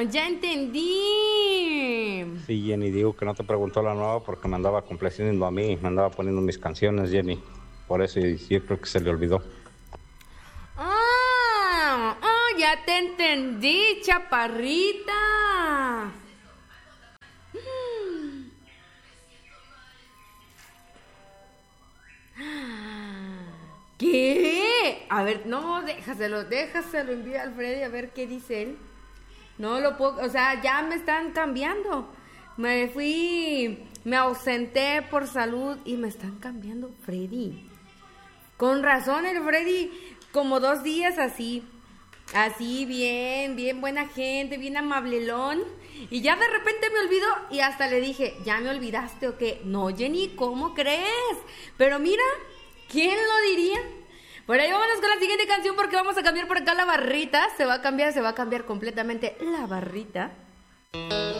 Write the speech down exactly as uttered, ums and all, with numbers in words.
ya entendí. Sí, Jenny, digo que no te preguntó la nueva porque me andaba complaciendo a mí, me andaba poniendo mis canciones, Jenny. Por eso yo creo que se le olvidó. Ah, ah, ya te entendí, chaparrita. ¿Qué? A ver, no, déjaselo, déjaselo, envía al Freddy a ver qué dice él. No lo puedo, o sea, ya me están cambiando. Me fui, me ausenté por salud y me están cambiando, Freddy. Con razón, el Freddy, como dos días así, así bien, bien buena gente, bien amablelón. Y ya de repente me olvidó y hasta le dije, ¿ya me olvidaste o qué? No, Jenny, ¿cómo crees? Pero mira, ¿quién lo diría? Por ahí vámonos con la siguiente canción porque vamos a cambiar por acá la barrita. Se va a cambiar, se va a cambiar completamente la barrita.